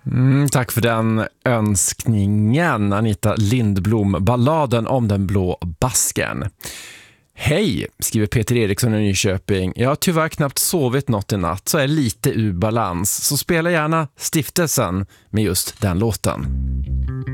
Tack för den önskningen, Anita Lindblom. Balladen om den blå basken. Hej, skriver Peter Eriksson i Nyköping. Jag har tyvärr knappt sovit något i natt, så är lite ur balans. Så spela gärna Stiftelsen med just den låten.